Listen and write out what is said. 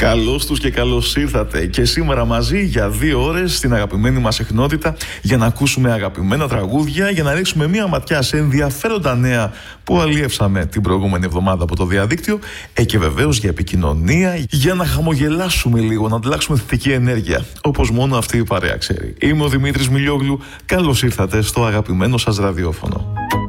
Καλώς τους και καλώς ήρθατε και σήμερα μαζί για 2 ώρες στην αγαπημένη μας συχνότητα για να ακούσουμε αγαπημένα τραγούδια, για να ρίξουμε μία ματιά σε ενδιαφέροντα νέα που αλίευσαμε την προηγούμενη εβδομάδα από το διαδίκτυο και βεβαίως για επικοινωνία, για να χαμογελάσουμε λίγο, να ανταλλάξουμε θετική ενέργεια, όπως μόνο αυτή η παρέα ξέρει. Είμαι ο Δημήτρης Μιλιόγλου, καλώς ήρθατε στο αγαπημένο σας ραδιόφωνο.